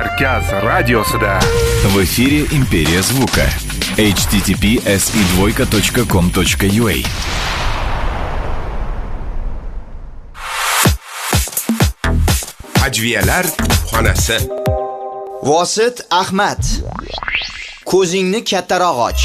Markaz radiosida. В эфире «Империя звука». https://e2.com.ua. Ajviyalar xonasi. Vosit Ahmad. Ko'zingni kattaroq och.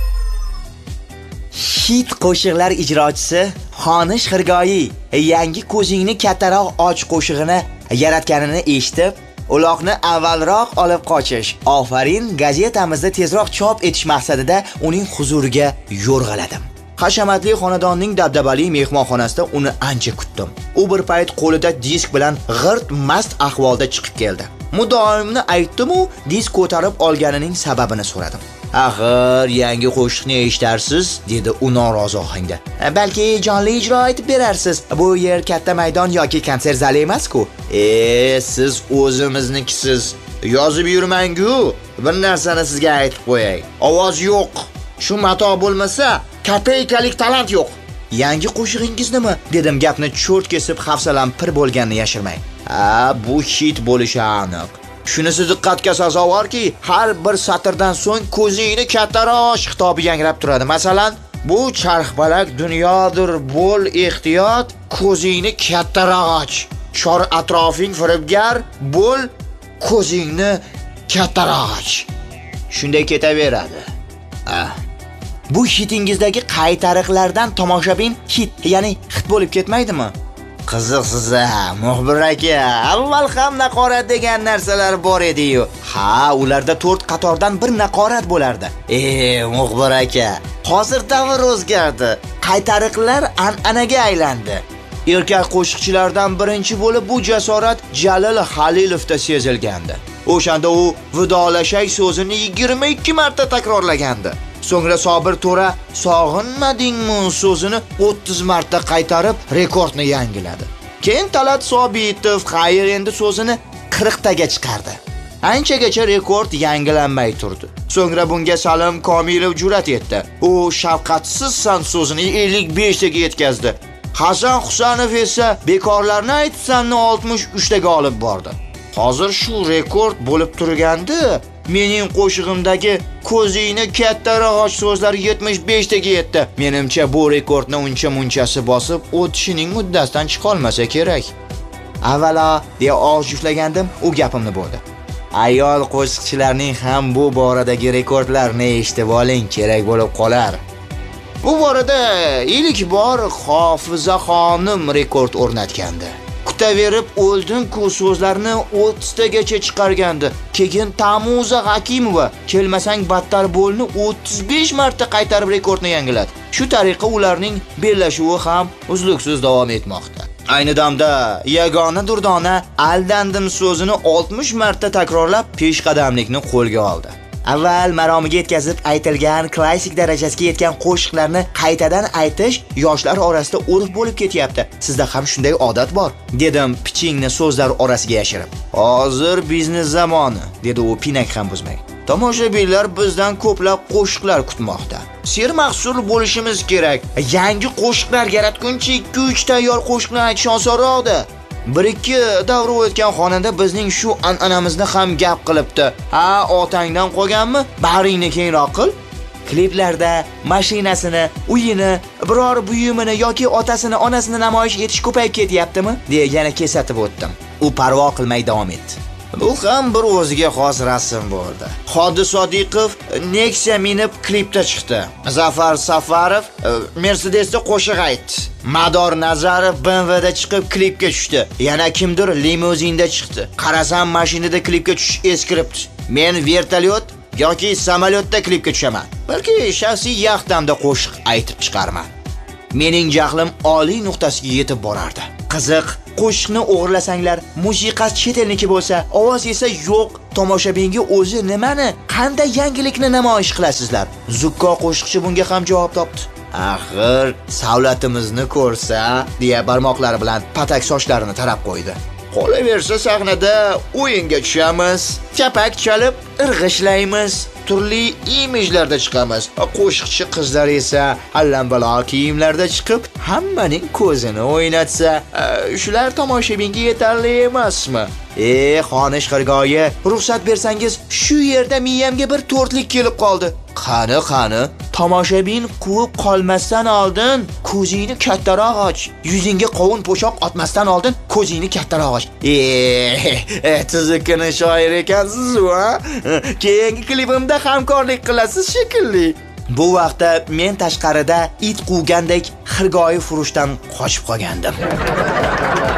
Hit qo'shiqlar ijrochisi Xonish Xirgoyi yangi Ko'zingni kattaroq och qo'shig'ini yaratganini eshitib, uloqni avvalroq olib qochish, ofarin gazetamizda tezroq chop etish maqsadida uning huzuriga yo'rg'aladim. Hashamatli xonadonning dabdabali mehmonxonasida uni ancha kutdim. U bir payt qo'lida disk bilan g'irt mast ahvolda chiqib keldi. Mudoimni aytdim-u, disk ko'tarib olganining sababini so'radim. "Axir, yangi qo'shiqni eshitarsiz", dedi u norozi ohangda. "Balki jonli ijro etib berarsiz. Bu yer katta maydon yoki konsert zali emas-ku." Siz o'zimiznikisiz. Yozib yurmang-ku. Bir narsani sizga aytib qo'yay. Ovoz yo'q. Shu mato bo'lmasa, kapeykalik talant yo'q. "Yangi qo'shig'ingiznimi?" dedim gapni cho'rt kesib, hafsalam pir bo'lganini yashirmay. Bu hit bo'lishi aniq. Shunisi diqqatga sazovorki, har bir satrdan so'ng "Ko'zingni kattaroq" xitobi yangrab turadi. Masalan, "Bu charxbalak dunyodir, bo'l ehtiyot, ko'zingni kattaroq och. Chor atrofing firibgar, bo'l ko'zingni kattaroq och." Shunday ketaveradi. Bu hitingizdagi qaytariqlardan tomoshabin hit, ya'ni hit bo'lib ketmaydimi? Qiziqsiz, muxbir aka. Avval ham naqorat degan narsalar bor edi-yu. Ularda 4 qatordan bir naqorat bo'lardi. Muxbir aka, hozir davr o'zgardi. Qaytariqlar an'anaga aylandi. Erkak qo'shiqchilardan birinchi bo'lib bu jasorat Jalil Halilovda sezilgandi. O'shanda u vidolashay so'zini 22 marta takrorlagandi. So'ngra Sobir To'ra "Sog'inmadingmi" so'zini 30 marta qaytarib rekordni yangiladi. Keyin Talat Sobitov "Xayr endi" so'zini 40 taga chiqardi. Anchagacha rekord yangilanmay turdi. So'ngra bunga Salim Komilov jur'at etdi. U "Shafqatsizsan" so'zini 55 taga yetkazdi. Hasan Husanov esa "Bekorlarni aytsanni" 63 taga olib bordi. Hozir shu rekord bo'lib turgandi. Mening qo'shig'imdagi "Ko'zingni kattaroq och" so'zlar 75 taga yetdi. Menimcha bu rekordni uncha-munchasi bosib o'tishining muddasidan chiqa olmasa kerak. Avvalo deya og'iz juflagandim, u gapimni bo'ldi. Ayol qo'shiqchilarning ham bu boradagi rekordlarni eshitib oling, kerak bo'lib qolar. Bu borada ilk bor Hofiza xonim rekord o'rnatgandi. Kutaverib o'ldim-ku so'zlarni 30 tagacha chiqargandi. Keyin Tamuza Hakimova "Kelmasang battar bo'lni" 35 marta qaytarib rekordni yangiladi. Shu tariqa ularning bellashuvi ham uzluksiz davom etmoqda. Ayni damda yagona durdona "Aldandim" so'zini 60 marta takrorlab peshqadamlikni qo'lga oldi. Avval maromiga yetkazib aytilgan klassik darajasiga yetgan qo'shiqlarni qaytadan aytish yoshlar orasida urf bo'lib ketyapti. Sizda ham shunday odat bor, dedim pichingni so'zlar orasiga yashirib. "Hozir biznes zamoni", dedi u pinak ham buzmay. "Tomoshabinlar bizdan ko'plab qo'shiqlar kutmoqda. Sermahsul bo'lishimiz kerak. Yangi qo'shiqlar yaratguncha 2-3 tayyor qo'shiqni aytish osonroqda. 1-2 davra o'tgan xonanda bizning shu an'anamizni ham gap qilibdi. Otangdan qolganmi? Baringni keyinroq qil." Kliplarda mashinasini, uyini, biror buyumini yoki otasini, onasini namoyish etish ko'payib ketyaptimi? deya yana kesatib o'tdim. U parvo qilmay davom etdi. "Bu ham bir o'ziga xos rasm bo'ldi. Xodis Sodiqov Nexia minib klipda chiqdi. Zafar Safarov Mercedesda qo'shiq aytdi. Mador Nazarov BMWda chiqib klipga tushdi. Yana kimdir limuzinda chiqdi. Qarasam mashinada klipga tushish eskiribdi. Men vertolyot yoki samolyotda klipga tushaman. Balki shaxsiy yaxtamda qo'shiq aytib chiqarman." Mening jahlim oliy nuqtasiga yetib borardi. Qiziq, qo'shiqni o'g'irlasanglar, musiqasi chet elniki bo'lsa, ovoz esa yo'q, tomoshabinga o'zi nimani, qanday yangilikni namoyish qilasizlar? Zukko qo'shiqchi bunga ham javob topdi. "Axir, savlatimizni ko'rsa", deya barmoqlari bilan patak sochlarini tarab qo'ydi. "Qolaversa sahnada o'yinga tushamiz, chapak chalib, irg'ishlaymiz, turli imijlarda chiqamiz. Qo'shiqchi qizlar esa allambalo kiyimlarda chiqib, hammaning ko'zini o'ynatsa, shular tomoshabinga yetarli emasmi?" Xonish xirgoyi, ruxsat bersangiz, shu yerda miyamga bir to'rtlik kelib qoldi. Qani, tomoshabin quvib qolmasdan oldin ko'zingni kattaroq och. Yuzingga qovun po'shoq otmasdan oldin ko'zingni kattaroq och. Tuzukini shoir ekansiz-ku, ha? Keyingi klipimda hamkorlik qilasiz shekilli. Bu vaqtda men tashqarida it quvgandek xirgoyi furushdan qochib qolgandim.